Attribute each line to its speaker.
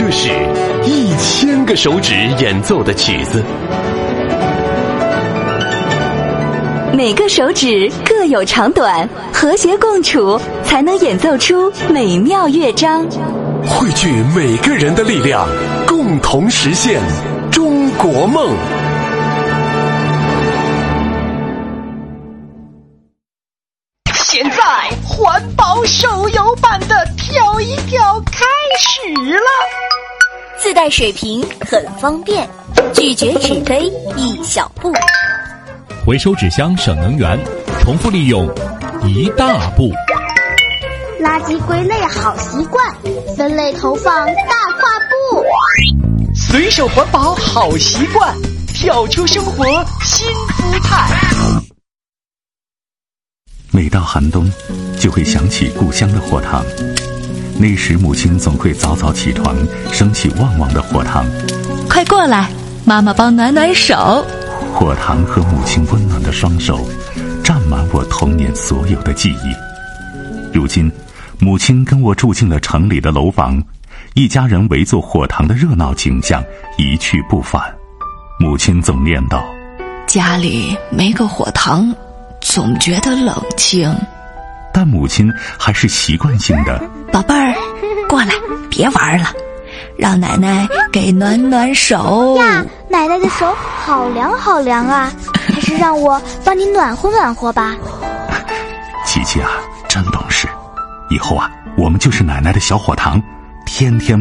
Speaker 1: 这是1000个手指演奏的曲子，
Speaker 2: 每个手指各有长短，和谐共处，才能演奏出美妙乐章。
Speaker 1: 汇聚每个人的力量，共同实现中国梦。
Speaker 3: 现在环保手游版的跳一跳开始了，
Speaker 4: 自带水瓶很方便，拒绝纸杯一小步，
Speaker 5: 回收纸箱省能源，重复利用一大步。
Speaker 6: 垃圾归类好习惯，分类投放大跨步。
Speaker 3: 随手环保好习惯，跳出生活新姿态。
Speaker 7: 每到寒冬，就会想起故乡的火塘。那时母亲总会早早起床，升起旺旺的火塘。
Speaker 8: 快过来，妈妈帮暖暖手。
Speaker 7: 火塘和母亲温暖的双手，占满我童年所有的记忆。如今，母亲跟我住进了城里的楼房，一家人围坐火塘的热闹景象一去不返。母亲总念叨：
Speaker 8: 家里没个火塘，总觉得冷清。
Speaker 7: 但母亲还是习惯性的：
Speaker 8: 宝贝儿，过来，别玩了，让奶奶给暖暖手
Speaker 6: 呀。奶奶的手好凉好凉啊，还是让我帮你暖和暖和吧。
Speaker 7: 琪琪啊，真懂事，以后啊，我们就是奶奶的小火塘，天天